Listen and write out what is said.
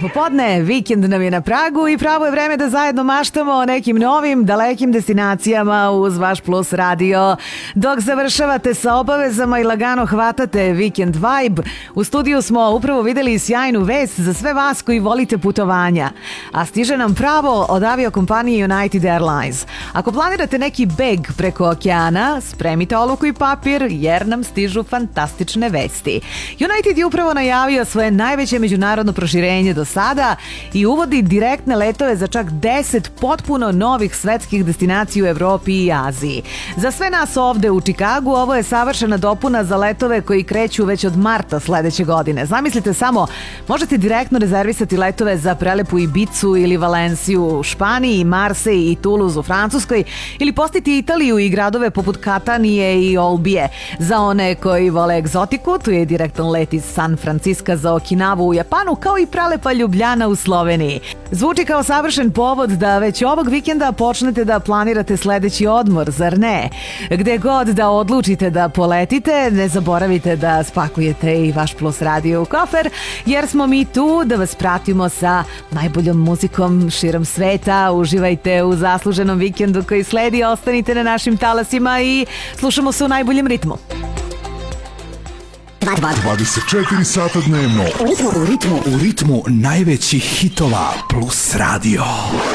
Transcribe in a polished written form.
popodne, vikend nam je na pragu i pravo je vreme da zajedno maštamo o nekim novim, dalekim destinacijama uz vaš Plus radio. Dok završavate sa obavezama i lagano hvatate vikend vibe, u studiju smo upravo videli sjajnu vest za sve vas koji volite putovanja. A stiže nam pravo od aviokompanije United Airlines. Ako planirate neki beg preko okeana, spremite oluku i papir jer nam stižu fantastične vesti. United je upravo najavio svoje najveće međunarodno proširenje do sada i uvodi direktne letove za čak 10 potpuno novih svetskih destinacija u Evropi i Aziji. Za sve nas ovde u Čikagu ovo je savršena dopuna za letove koji kreću već od marta sledeće godine. Zamislite samo, možete direktno rezervisati letove za prelepu Ibicu ili Valenciju u Španiji, Marseille i Toulouse u Francuskoj ili postiti Italiju i gradove poput Katanije i Olbije. Za one koji vole egzotiku, tu je direktan let iz San Franciska za Okinavu u Japanu, kao i prelepa Ljubljana u Sloveniji. Zvuči kao savršen povod da već ovog vikenda počnete da planirate sledeći odmor, zar ne? Gde god da odlučite da poletite, ne zaboravite da spakujete i vaš Plus radio u kofer, jer smo mi tu da vas pratimo sa najboljom muzikom širom sveta. Uživajte u zasluženom vikendu koji sledi, ostanite na našim talasima i slušamo se u najboljem ritmu. 24 sata dnevno. U ritmu najvećih hitova Plus radio.